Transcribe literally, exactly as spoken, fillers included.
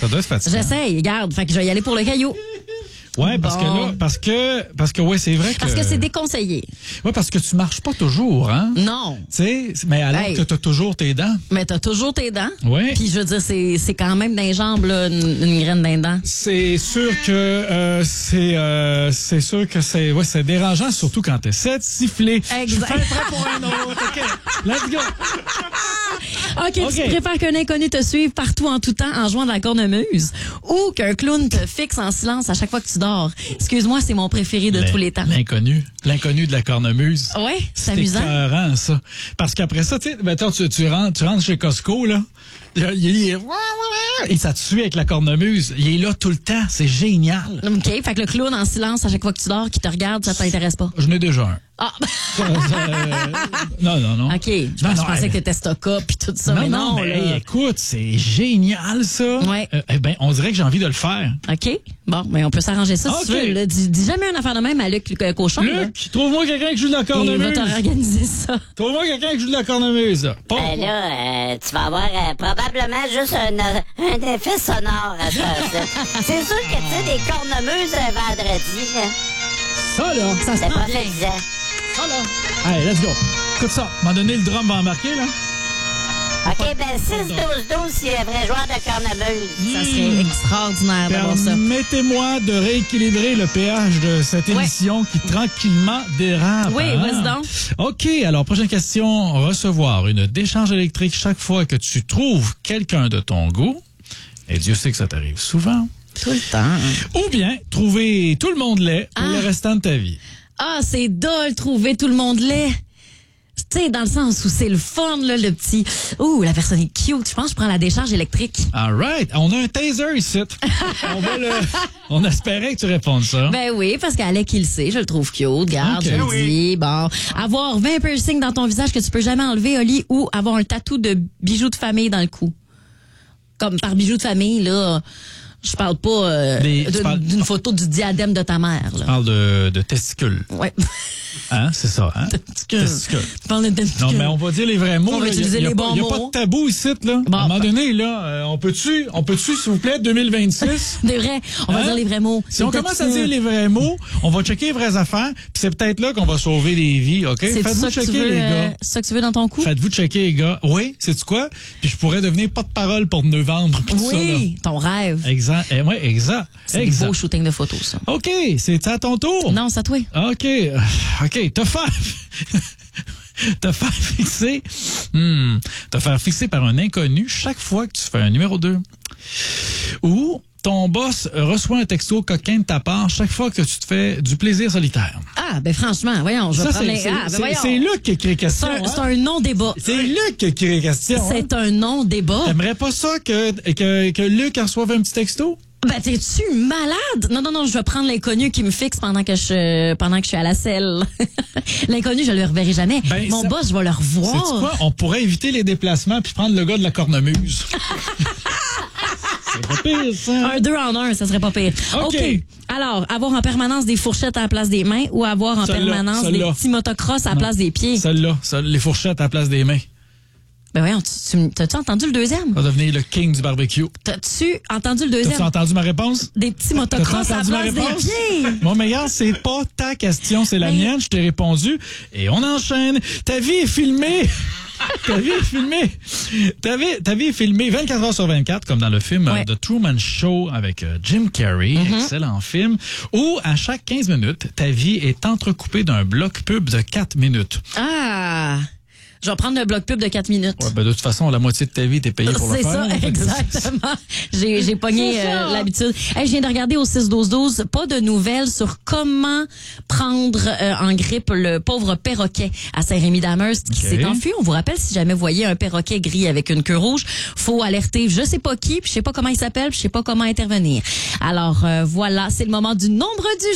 Ça doit être fatigant. J'essaye, regarde. Fait que je vais y aller pour le caillou. Ouais, parce bon. que là, parce que, parce que ouais, c'est vrai que. Parce que c'est déconseillé. Ouais, parce que tu marches pas toujours, hein. Non. Tu sais, mais alors hey. que t'as toujours tes dents. Mais t'as toujours tes dents. Ouais. Puis je veux dire, c'est, c'est quand même dans les jambes, là, une, une graine d'un dent. C'est sûr que, euh, c'est, euh, c'est sûr que c'est, ouais, c'est dérangeant, surtout quand t'essaies de siffler. Exact. Je suis prêt pour un autre. OK. Let's go. OK, OK. tu préfères qu'un inconnu te suive partout en tout temps en jouant de la cornemuse ou qu'un clown te fixe en silence à chaque fois que tu dors? Excuse-moi, c'est mon préféré de L'in- tous les temps. L'inconnu. L'inconnu de la cornemuse. Ouais, c'est C'est amusant. écœurant, ça. Parce qu'après ça, tu sais, mettons, tu, tu rentres, tu rentres chez Costco, là. Il, il, il- et ça te suit avec la cornemuse. Il est là tout le temps. C'est génial. OK, fait que le clown en silence à chaque fois que tu dors, qui te regarde, ça t'intéresse pas? Je n'ai déjà un. Ah! Ça, ça, euh, non, non, non. OK, je, Non, je non, pensais hey. que t'étais stocka puis tout ça, Non, mais non, non, mais là. hey, écoute, c'est génial, ça. Ouais. Euh, eh ben, on dirait que j'ai envie de le faire. OK, bon, mais on peut s'arranger ça si tu OK. veux. Là. Dis, dis jamais une affaire de même à Luc le cochon. là. Luc, trouve-moi quelqu'un qui joue de la Il va cornemuse. t'organiser ça. Trouve-moi quelqu'un qui joue de la cornemuse. là. Pas- Ben là, euh, tu vas avoir euh, probablement juste un, euh, un effet sonore à ça. ça. C'est sûr que tu sais, des cornemuses un vendredi, là, Ça, là. Ça se c'est prend pas bien. suffisant. Ça, là. Allez, let's go. Écoute ça. À un moment donné, le drum va embarquer, là. OK, ben six douze douze, s'il y a un vrai joueur de cornemuse. Ça serait extraordinaire d'avoir ça. Permettez-moi de rééquilibrer le péage de cette Ouais. émission qui tranquillement dérape. Oui, hein? vas-y donc. OK, alors prochaine question. Recevoir une décharge électrique chaque fois que tu trouves quelqu'un de ton goût. Et Dieu sait que ça t'arrive souvent. Tout le temps. Ou bien trouver tout le monde laid pour Ah. le restant de ta vie. Ah, c'est dole trouver tout le monde laid. Tu sais, dans le sens où c'est le fun, là, le petit... Ouh, la personne est cute. Je pense que je prends la décharge électrique. All right. On a un taser ici. on va le... On espérait que tu répondes ça. Ben oui, parce qu'Alec, il le sait, je le trouve cute. Garde, Ok. je le Oui. dis. Bon, avoir vingt piercings dans ton visage que tu peux jamais enlever, Oli, ou avoir un tatou de bijoux de famille dans le cou. Comme par bijoux de famille, là... Je parle pas euh, Les- tu de- parles- d'une photo du diadème de ta mère. On Là. parle de, de testicules. Ouais. Hein? C'est ça, hein? Testicules. Testicules. Tu parles de testicules. Non, mais on va dire les vrais mots. On va là. utiliser Il y a, les pas- bons il y a pas mots. de tabou ici, là. Bon, à un moment ben- donné, là, euh, on peut-tu, on peut-tu, s'il vous plaît, deux mille vingt-six? Des vrais. On va Hein? dire les vrais mots. Si on C'est commence à peut-être dire ça. les vrais mots, on va checker les vraies affaires, puis c'est peut-être là qu'on va sauver des vies, OK? C'est Faites-vous ça que tu checker, veux, les euh, gars. c'est ça que tu veux dans ton cou? Faites-vous checker, les gars. Oui, c'est quoi? Puis je pourrais devenir porte-parole pour novembre. pis tout ça, Oui, ton rêve. là. Exact. Eh, ouais, exact. C'est des exact. beaux shootings de photos, ça. OK, c'est à ton tour. Non, c'est à toi. OK. euh, OK. Te faire. Te faire fixer. Hmm. Te faire fixer par un inconnu chaque fois que tu fais un numéro deux. Ou ton boss reçoit un texto coquin de ta part chaque fois que tu te fais du plaisir solitaire. Ah, ben franchement, voyons, je vais Ça, prendre c'est les... c'est- Ah, ben c'est- voyons. c'est Luc qui écrit C'est question. un, hein? c'est un non-débat. C'est Luc qui écrit question. hein? C'est un non-débat. T'aimerais pas ça que, que, que Luc reçoive un petit texto? Ben, t'es-tu malade? Non, non, non, je vais prendre l'inconnu qui me fixe pendant que je, pendant que je suis à la selle. L'inconnu, je le reverrai jamais. Ben, Mon ça- boss, je vais le revoir. Sais-tu quoi? On pourrait éviter les déplacements puis prendre le gars de la cornemuse. C'est pas pire, ça. Un deux en un, ça serait pas pire. OK. Alors, avoir en permanence des fourchettes à la place des mains ou avoir en Celle-là, permanence des celle-là. petits motocross à la Non. place des pieds. Celle-là, celle- les fourchettes à la place des mains. Ben voyons, tu, tu, t'as-tu entendu le deuxième? On va devenir le king du barbecue. T'as-tu entendu le T'as-tu deuxième? entendu ma réponse? Des petits motocross à la entendu ma place des réponse? pieds. Mon meilleur, c'est pas ta question, c'est la Mais- mienne. Je t'ai répondu. Et on enchaîne. Ta vie est filmée. Ta vie est filmée. Ta vie, ta vie est filmée vingt-quatre heures sur vingt-quatre, comme dans le film Ouais. euh, The Truman Show avec euh, Jim Carrey. Excellent film. Où, à chaque quinze minutes, ta vie est entrecoupée d'un bloc pub de quatre minutes. Ah! Je vais prendre le bloc pub de quatre minutes. Ouais, ben, de toute façon, la moitié de ta vie, t'es payé pour le C'est faire. ça, Fait que- exactement. J'ai, j'ai pogné C'est ça. euh, l'habitude. Hey, je viens de regarder au six douze douze, pas de nouvelles sur comment prendre euh, en grippe le pauvre perroquet à Saint-Rémy-d'Amherst qui OK. s'est enfui. On vous rappelle, si jamais vous voyez un perroquet gris avec une queue rouge, faut alerter je sais pas qui, puis je sais pas comment il s'appelle, puis je sais pas comment intervenir. Alors euh, voilà, c'est le moment du nombre du